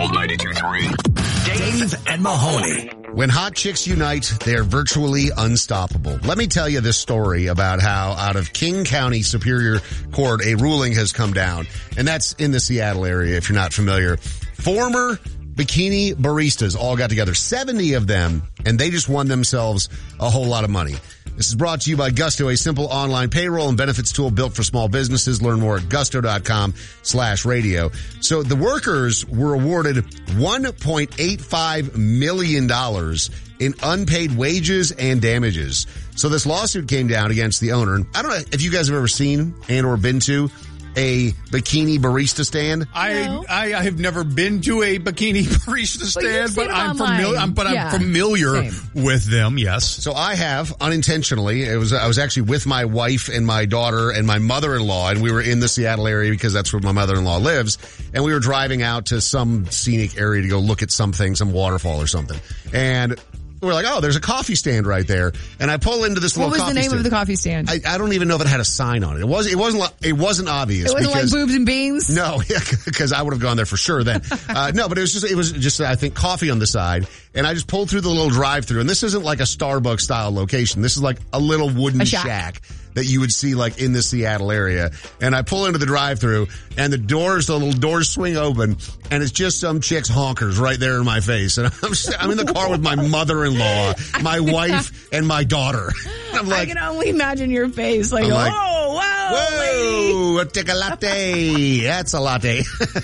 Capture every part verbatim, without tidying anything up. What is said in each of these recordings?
Gold ninety-two point three. Dave and Mahoney. When hot chicks unite, they're virtually unstoppable. Let me tell you this story about how out of King County Superior Court, a ruling has come down. And that's in the Seattle area, if you're not familiar. Former bikini baristas all got together, seventy of them, and they just won themselves a whole lot of money. This is brought to you by Gusto, a simple online payroll and benefits tool built for small businesses. Learn more at gusto.com slash radio. So the workers were awarded one point eight five million dollars in unpaid wages and damages. So this lawsuit came down against the owner. And I don't know if you guys have ever seen and or been to a bikini barista stand. I, No. I I have never been to a bikini barista stand, seen but them I'm online. familiar. I'm, but Yeah, I'm familiar same. with them. Yes. So I have unintentionally. It was I was actually with my wife and my daughter and my mother-in-law, and we were in the Seattle area because that's where my mother-in-law lives. And we were driving out to some scenic area to go look at something, some waterfall or something. And we're like, oh, there's a coffee stand right there. And I pull into this What little was coffee the name stand. of the coffee stand? I, I don't even know if it had a sign on it. It was. It wasn't. li- It wasn't obvious. it wasn't because, like boobs and beans? No, because I would have gone there for sure then. Uh, no, but it was just, it was just, I think, coffee on the side. And I just pulled through the little drive-through. And this isn't like a Starbucks style location. This is like a little wooden A shack. shack that you would see like in the Seattle area. And I pull into the drive-through and the doors, the little doors swing open and it's just some chick's honkers right there in my face. And I'm, I'm in the car with my mother-in-law, my wife, and my daughter. And I'm I like, can only imagine your face. Like, I'm like, oh, wow, lady. whoa, take a latte. That's a latte.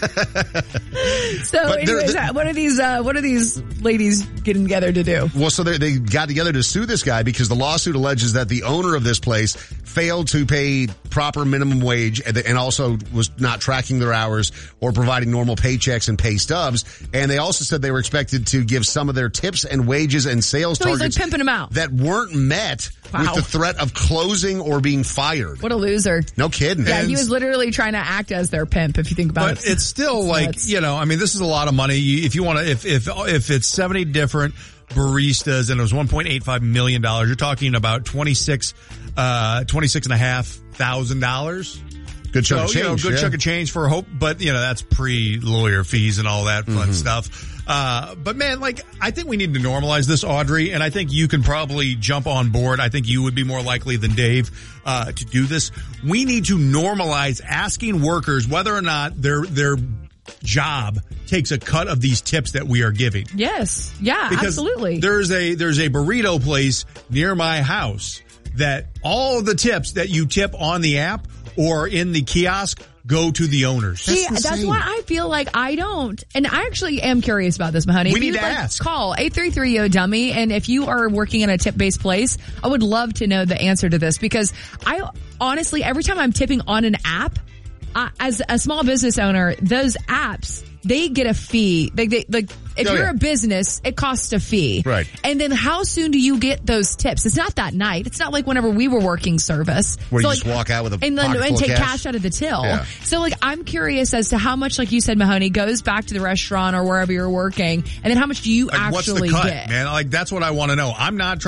So, But they're- anyways, they're- uh, what are these? Uh, what are these ladies getting together to do? Well, so they, they got together to sue this guy because the lawsuit alleges that the owner of this place failed to pay proper minimum wage and, and also was not tracking their hours or providing normal paychecks and pay stubs. And they also said they were expected to give some of their tips and wages and sales So he's like targets pimping them out. that weren't met Wow. with the threat of closing or being fired. What a loser! No kidding. Yeah, And- he was literally trying to act as their pimp. If you think about But it, it's still like, nuts. you know, I mean, this is a lot of money. You- If you want to, if, if, if it's seventy different baristas and it was one point eight five million dollars, you're talking about twenty-six, uh, twenty-six and a half thousand dollars. Good chunk So, of you know, change, good yeah. chunk of change for hope, but you know, that's pre-lawyer fees and all that fun Mm-hmm. stuff. Uh, but man, like, I think we need to normalize this, Audrey, and I think you can probably jump on board. I think you would be more likely than Dave, uh, to do this. We need to normalize asking workers whether or not their, their job takes a cut of these tips that we are giving. yes, yeah, Because absolutely. There's a there's a burrito place near my house that all of the tips that you tip on the app or in the kiosk go to the owners. See, That's that's insane. why I feel like I don't. And I actually am curious about this, Mahoney. We If need you'd to like, ask. Call eight three three yo dummy. And if you are working in a tip-based place, I would love to know the answer to this because I honestly, every time I'm tipping on an app, I, as a small business owner, those apps, they get a fee. They, they, like, if Oh, you're yeah. a business, it costs a fee. Right. And then how soon do you get those tips? It's not that night. It's not like whenever we were working service. Where So, you like, just walk out with a and then pocket and full of take cash. cash out of the till. Yeah. So like I'm curious as to how much, like you said, Mahoney, goes back to the restaurant or wherever you're working, and then how much do you Like, what's the actually cut, get? man? Like, that's what I want to know. I'm not trying